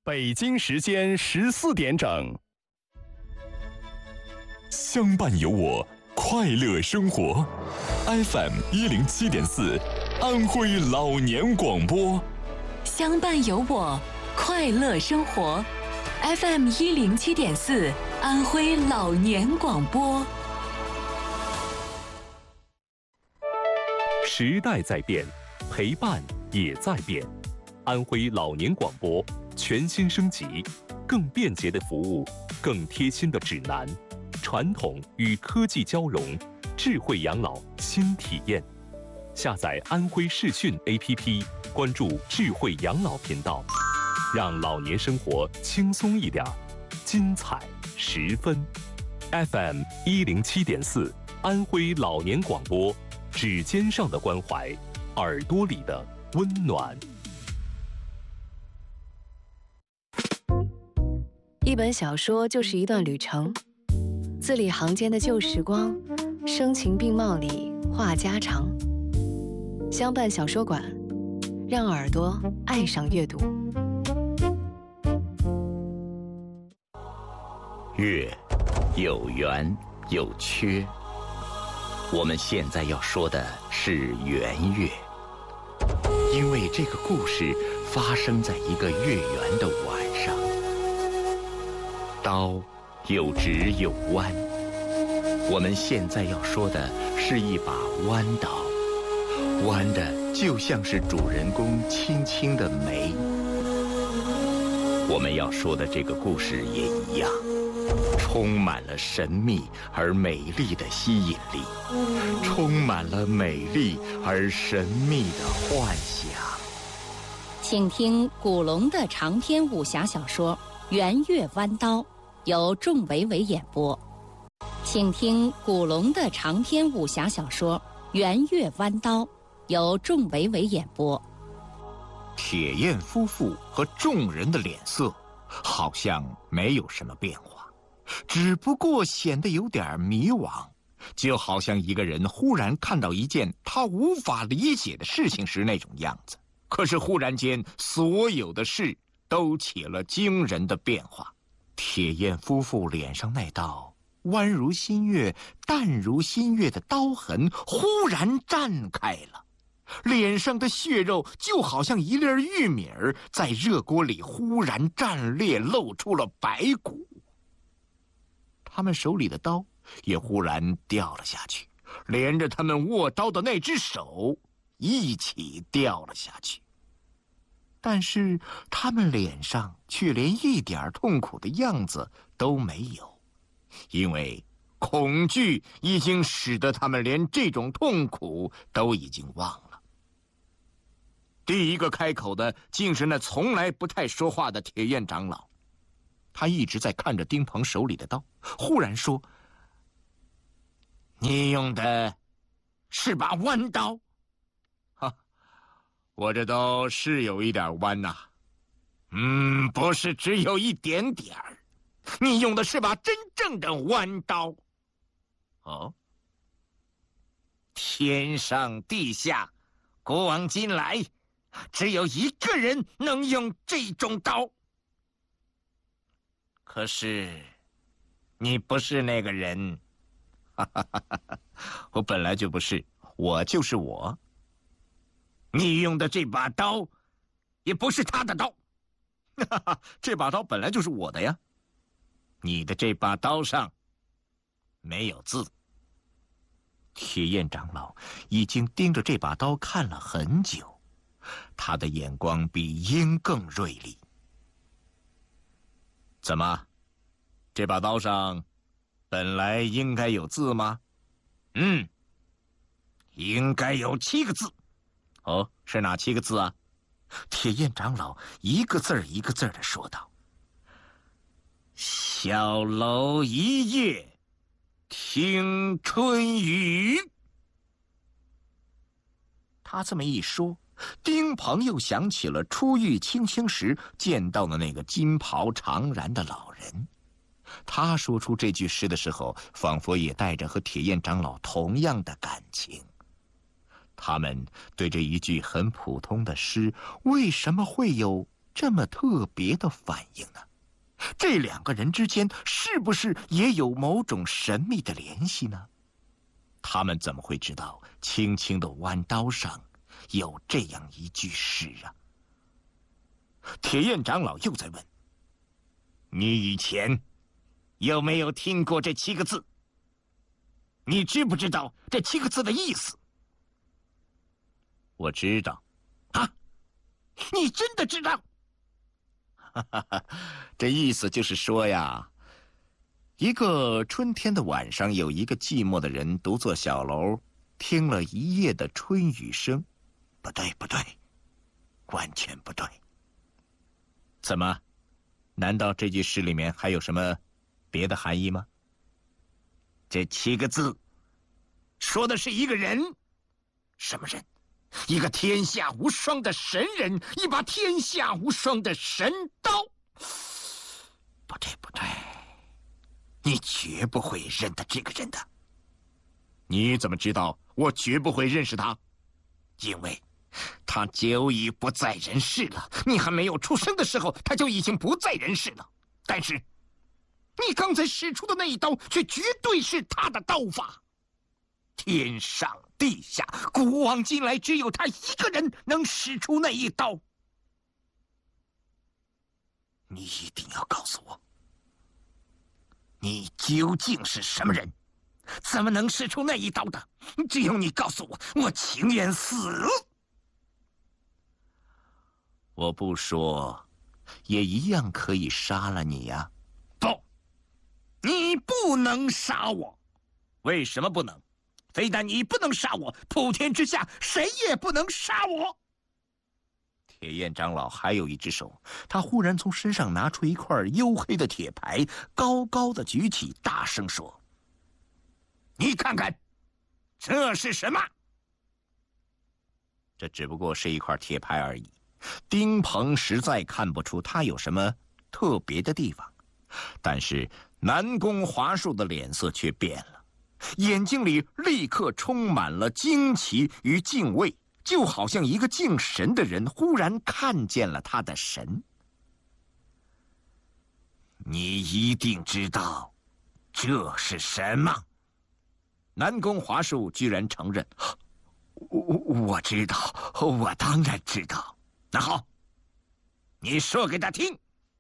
北京时间14点整。 相伴有我，快乐生活。FM107.4，安徽老年广播。 相伴有我，快乐生活。FM107.4，安徽老年广播。 时代在变，陪伴也在变。安徽老年广播全新升级，更便捷的服务，更贴心的指南，传统与科技交融，智慧养老新体验。下载安徽视讯 APP， 关注智慧养老频道，让老年生活轻松一点，精彩十分。FM107.4，安徽老年广播，指尖上的关怀，耳朵里的温暖。 一本小说就是一段旅程，字里行间的旧时光，声情并茂里话家常。相伴小说馆，让耳朵爱上阅读。 月有圆有缺，我们现在要说的是圆月，因为这个故事发生在一个月圆的晚上。刀有直有弯，我们现在要说的是一把弯刀，弯的就像是主人公轻轻的眉。我们要说的这个故事也一样，充满了神秘而美丽的吸引力，充满了美丽而神秘的幻想。 请听古龙的长篇武侠小说《圆月弯刀》，由仲维维演播。请听古龙的长篇武侠小说《圆月弯刀》，由仲维维演播。 铁燕夫妇和众人的脸色好像没有什么变化，只不过显得有点迷惘，就好像一个人忽然看到一件他无法理解的事情时那种样子。可是忽然间，所有的事都起了惊人的变化。铁燕夫妇脸上那道弯如新月、淡如新月的刀痕忽然绽开了，脸上的血肉就好像一粒玉米儿在热锅里忽然战裂，露出了白骨。他们手里的刀也忽然掉了下去，连着他们握刀的那只手一起掉了下去。但是他们脸上却连一点痛苦的样子都没有，因为恐惧已经使得他们连这种痛苦都已经忘了。第一个开口的竟是那从来不太说话的铁燕长老，他一直在看着丁鹏手里的刀，忽然说：“你用的是把弯刀？”“哈，我这刀是有一点弯呐。”“不是只有一点点儿，你用的是把真正的弯刀。”“哦，天上地下，古往今来，只有一个人能用这种刀。可是，你不是那个人。”“哈哈哈哈，我本来就不是，我就是我。你用的这把刀，也不是他的刀。哈哈，这把刀本来就是我的呀。你的这把刀上没有字。”铁燕长老已经盯着这把刀看了很久，他的眼光比鹰更锐利。“怎么，这把刀上本来应该有字吗？”“应该有7个字。”“哦，是哪7个字啊？”铁燕长老一个字儿一个字儿地说道：“小楼一夜听春雨。”他这么一说，丁鹏又想起了初遇青青时见到的那个金袍长髯的老人。他说出这句诗的时候，仿佛也带着和铁燕长老同样的感情。他们对这一句很普通的诗为什么会有这么特别的反应呢？这两个人之间是不是也有某种神秘的联系呢？他们怎么会知道青青的弯刀上有这样一句诗啊？铁燕长老又在问：“你以前有没有听过这7个字？你知不知道这7个字的意思？”我知道。啊，你真的知道？哈哈哈，这意思就是说呀，一个春天的晚上，有一个寂寞的人独坐小楼，听了一夜的春雨声。不对，不对，完全不对。怎么？难道这句诗里面还有什么别的含义吗？这7个字说的是一个人，什么人？一个天下无双的神人，一把天下无双的神刀。不对，不对，你绝不会认得这个人的。你怎么知道我绝不会认识他？因为他久已不在人世了。你还没有出生的时候，他就已经不在人世了。但是你刚才使出的那一刀，却绝对是他的刀法。天上地下，古往今来，只有他一个人能使出那一刀。你一定要告诉我，你究竟是什么人？怎么能使出那一刀的？只有你告诉我，我情愿死。我不说，也一样可以杀了你呀。不，你不能杀我。为什么不能？非但你不能杀我，普天之下谁也不能杀我。铁燕长老还有一只手，他忽然从身上拿出一块黝黑的铁牌，高高的举起，大声说：“你看看，这是什么？”这只不过是一块铁牌而已。丁鹏实在看不出他有什么特别的地方，但是南宫华树的脸色却变了，眼睛里立刻充满了惊奇与敬畏，就好像一个敬神的人忽然看见了他的神。你一定知道这是什么？南宫华树居然承认：“我知道，我当然知道。”那好，你说给他听。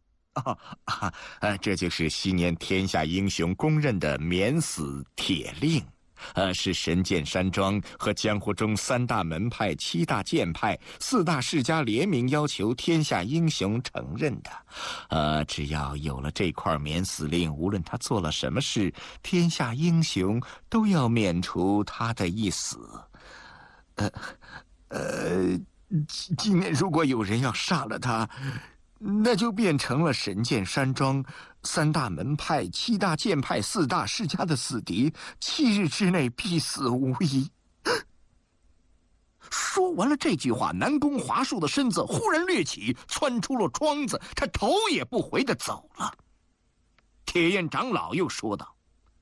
这就是昔年天下英雄公认的免死铁令，是神剑山庄和江湖中3大门派、7大剑派、4大世家联名要求天下英雄承认的。只要有了这块免死令，无论他做了什么事，天下英雄都要免除他的一死。今年如果有人要杀了他，那就变成了神剑山庄、3大门派、7大剑派、4大世家的死敌，7日之内必死无疑。说完了这句话，南宫华树的身子忽然掠起，窜出了窗子，他头也不回地走了。铁燕长老又说道：“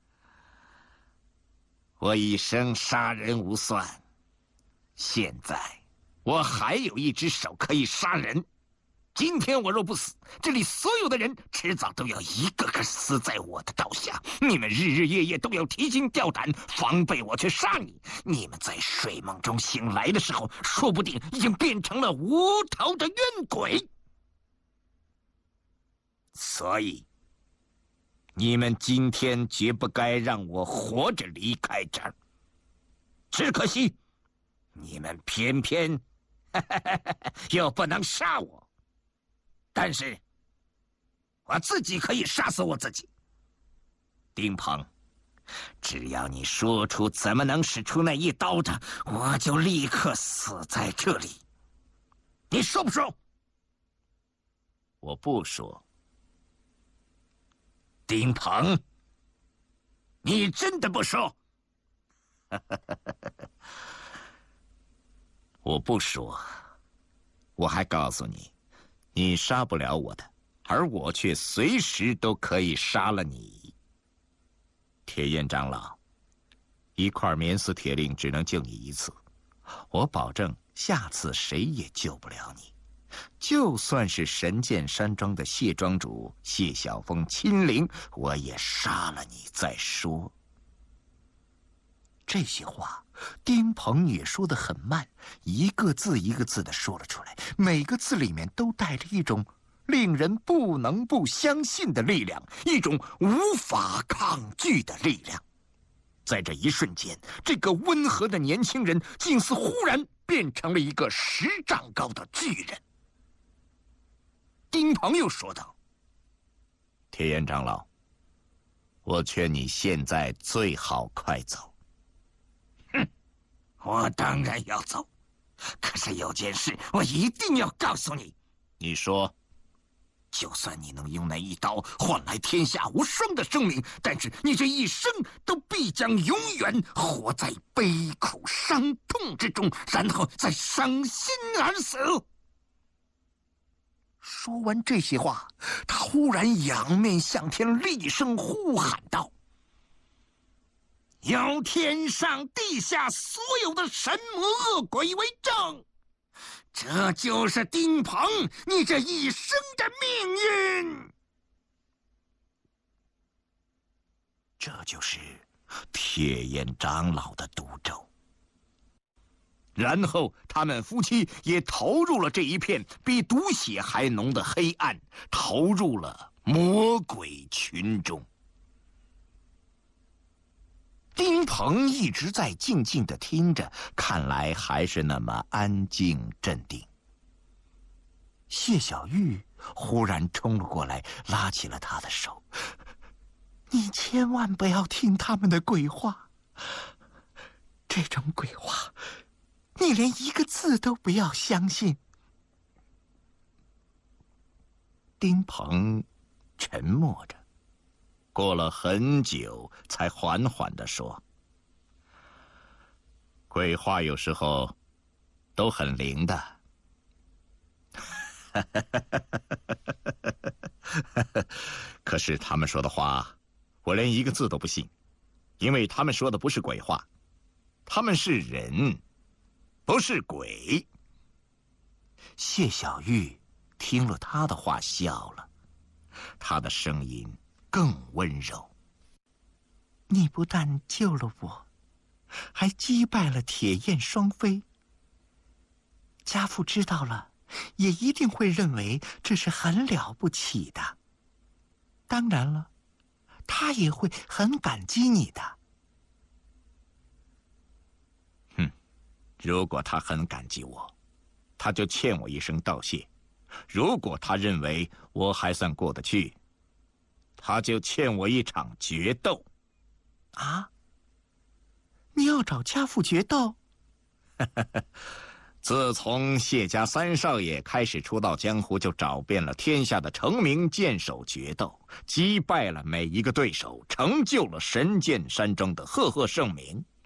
我一生杀人无算，现在我还有一只手可以杀人。今天我若不死，这里所有的人迟早都要一个个死在我的刀下。你们日日夜夜都要提心吊胆，防备我去杀你。你们在睡梦中醒来的时候，说不定已经变成了无头的冤鬼。所以，你们今天绝不该让我活着离开这儿。只可惜，你们偏偏又不能杀我。但是，我自己可以杀死我自己。丁鹏，只要你说出怎么能使出那一刀的，我就立刻死在这里。你说不说？我不说。丁鹏，你真的不说？我不说。我还告诉你，你杀不了我的，而我却随时都可以杀了你。铁燕长老，一块免死铁令只能救你一次，我保证下次谁也救不了你。 就算是神剑山庄的谢庄主谢晓峰亲临，我也杀了你再说。这些话，丁鹏也说得很慢，一个字一个字地说了出来，每个字里面都带着一种令人不能不相信的力量，一种无法抗拒的力量。在这一瞬间，这个温和的年轻人竟似忽然变成了一个10丈高的巨人。丁鹏又说道：“铁岩长老，我劝你现在最好快走。”“哼，我当然要走，可是有件事我一定要告诉你。”“你说。”“就算你能用那一刀换来天下无双的生命，但是你这一生都必将永远活在悲苦伤痛之中，然后再伤心而死。”说完这些话，他忽然仰面向天，厉声呼喊道：“有天上地下所有的神魔恶鬼为证，这就是丁鹏你这一生的命运。”这就是铁岩长老的毒咒。然后他们夫妻也投入了这一片比毒血还浓的黑暗，投入了魔鬼群中。丁鹏一直在静静地听着，看来还是那么安静镇定。谢小玉忽然冲了过来，拉起了他的手：“你千万不要听他们的鬼话，这种鬼话你连一个字都不要相信。”丁鹏沉默着，过了很久，才缓缓地说：“鬼话有时候都很灵的。”可是他们说的话，我连一个字都不信，因为他们说的不是鬼话，他们是人，不是鬼。谢小玉听了他的话笑了，他的声音更温柔：“你不但救了我，还击败了铁焰双飞。家父知道了，也一定会认为这是很了不起的。当然了，他也会很感激你的。”“如果他很感激我，他就欠我一声道谢；如果他认为我还算过得去，他就欠我一场决斗。”“啊？你要找家父决斗？”“自从谢家三少爷开始出道江湖，就找遍了天下的成名剑手决斗，击败了每一个对手，成就了神剑山庄的赫赫盛名。